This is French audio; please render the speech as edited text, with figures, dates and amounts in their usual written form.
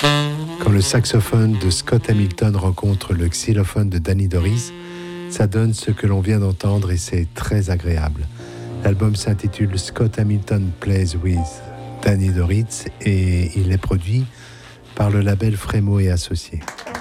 Quand le saxophone de Scott Hamilton rencontre le xylophone de Danny Doris, ça donne ce que l'on vient d'entendre et c'est très agréable. L'album s'intitule Scott Hamilton Plays with Danny Doris et il est produit par le label Frémo et Associés.